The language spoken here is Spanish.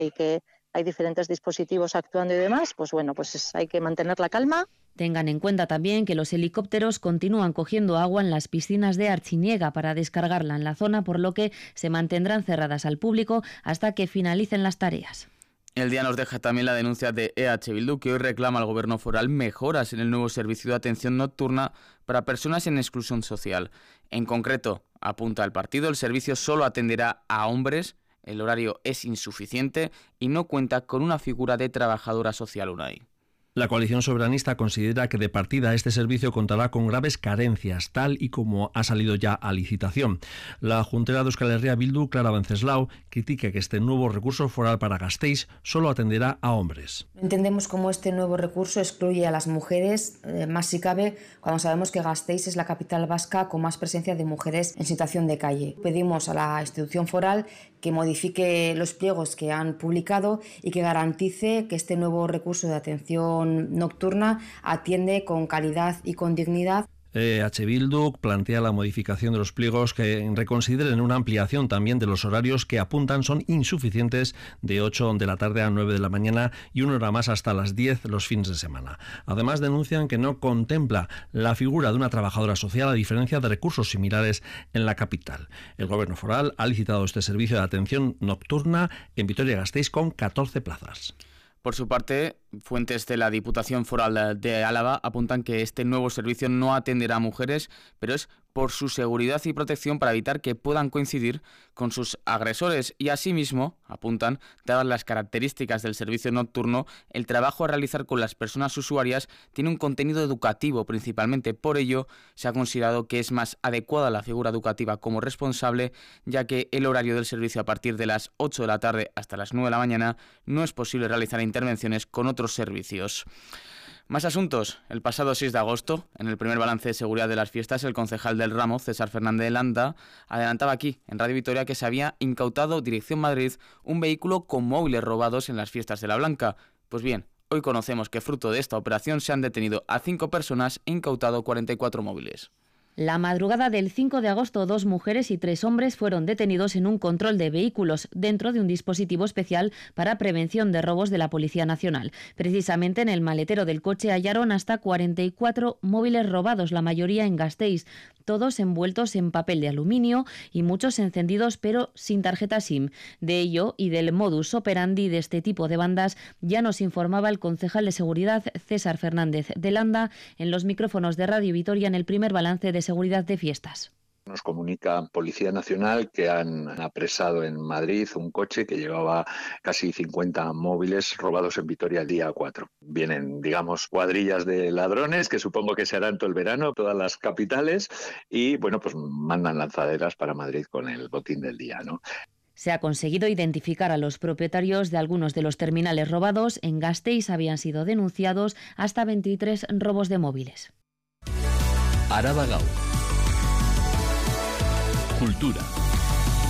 y que hay diferentes dispositivos actuando y demás, pues bueno, pues hay que mantener la calma. Tengan en cuenta también que los helicópteros continúan cogiendo agua en las piscinas de Artziniega para descargarla en la zona, por lo que se mantendrán cerradas al público hasta que finalicen las tareas. El día nos deja también la denuncia de EH Bildu, que hoy reclama al Gobierno foral mejoras en el nuevo servicio de atención nocturna para personas en exclusión social. En concreto, apunta el partido, el servicio solo atenderá a hombres, el horario es insuficiente y no cuenta con una figura de trabajadora social UNAI. La coalición soberanista considera que de partida este servicio contará con graves carencias, tal y como ha salido ya a licitación. La juntera de Euskal Herria Bildu, Clara Venceslau, critica que este nuevo recurso foral para Gasteiz solo atenderá a hombres. Entendemos cómo este nuevo recurso excluye a las mujeres, más si cabe, cuando sabemos que Gasteiz es la capital vasca con más presencia de mujeres en situación de calle. Pedimos a la institución foral que modifique los pliegos que han publicado y que garantice que este nuevo recurso de atención nocturna atiende con calidad y con dignidad. EH Bildu plantea la modificación de los pliegos que reconsideren una ampliación también de los horarios que apuntan son insuficientes de 8 de la tarde a 9 de la mañana y una hora más hasta las 10 los fines de semana. Además denuncian que no contempla la figura de una trabajadora social a diferencia de recursos similares en la capital. El Gobierno foral ha licitado este servicio de atención nocturna en Vitoria-Gasteiz con 14 plazas. Por su parte, fuentes de la Diputación Foral de Álava apuntan que este nuevo servicio no atenderá a mujeres, pero es por su seguridad y protección para evitar que puedan coincidir con sus agresores y asimismo, apuntan, dadas las características del servicio nocturno, el trabajo a realizar con las personas usuarias tiene un contenido educativo principalmente. Por ello, se ha considerado que es más adecuada la figura educativa como responsable, ya que el horario del servicio a partir de las 8 de la tarde hasta las 9 de la mañana no es posible realizar intervenciones con otros servicios. Más asuntos. El pasado 6 de agosto, en el primer balance de seguridad de las fiestas, el concejal del ramo, César Fernández de Landa, adelantaba aquí, en Radio Vitoria, que se había incautado dirección Madrid un vehículo con móviles robados en las fiestas de la Blanca. Pues bien, hoy conocemos que fruto de esta operación se han detenido a 5 personas e incautado 44 móviles. La madrugada del 5 de agosto, 2 mujeres y 3 hombres fueron detenidos en un control de vehículos dentro de un dispositivo especial para prevención de robos de la Policía Nacional. Precisamente en el maletero del coche hallaron hasta 44 móviles robados, la mayoría en Gasteiz, todos envueltos en papel de aluminio y muchos encendidos pero sin tarjeta SIM. De ello y del modus operandi de este tipo de bandas ya nos informaba el concejal de seguridad César Fernández de Landa en los micrófonos de Radio Vitoria en el primer balance de seguridad de fiestas. Nos comunica Policía Nacional que han apresado en Madrid un coche que llevaba casi 50 móviles robados en Vitoria el día 4. Vienen, digamos, cuadrillas de ladrones que supongo que se harán todo el verano, todas las capitales, y bueno, pues mandan lanzaderas para Madrid con el botín del día, ¿no? Se ha conseguido identificar a los propietarios de algunos de los terminales robados. En Gasteiz habían sido denunciados hasta 23 robos de móviles. Araba Gau. Kultura.